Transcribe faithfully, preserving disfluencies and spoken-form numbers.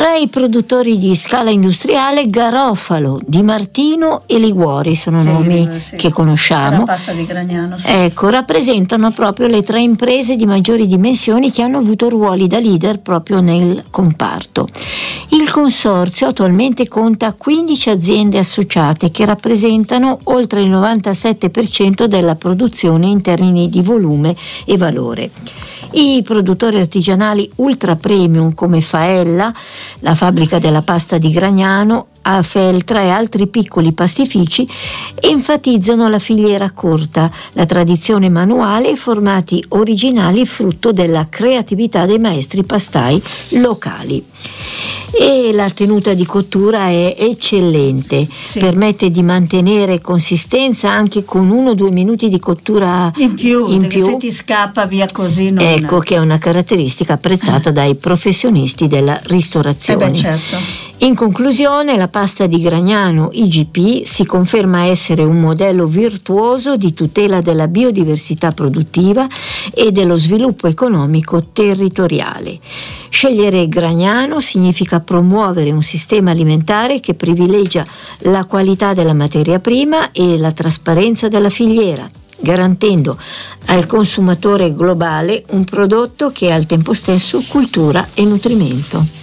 Tra i produttori di scala industriale, Garofalo, Di Martino e Liguori sono sì, nomi sì. che conosciamo. La pasta di Gragnano, sì. Ecco, rappresentano proprio le tre imprese di maggiori dimensioni che hanno avuto ruoli da leader proprio nel comparto. Il consorzio attualmente conta quindici aziende associate che rappresentano oltre il novantasette per cento della produzione in termini di volume e valore. I produttori artigianali ultra premium come Faella, la fabbrica della pasta di Gragnano, a Feltra e altri piccoli pastifici enfatizzano la filiera corta, la tradizione manuale e i formati originali frutto della creatività dei maestri pastai locali. E la tenuta di cottura è eccellente, sì. Permette di mantenere consistenza anche con uno o due minuti di cottura in più, in più. Se ti scappa via così non... Ecco che è una caratteristica apprezzata dai professionisti della ristorazione. Eh beh, certo. In conclusione, la pasta di Gragnano I G P si conferma essere un modello virtuoso di tutela della biodiversità produttiva e dello sviluppo economico territoriale. Scegliere Gragnano significa promuovere un sistema alimentare che privilegia la qualità della materia prima e la trasparenza della filiera, garantendo al consumatore globale un prodotto che è al tempo stesso cultura e nutrimento.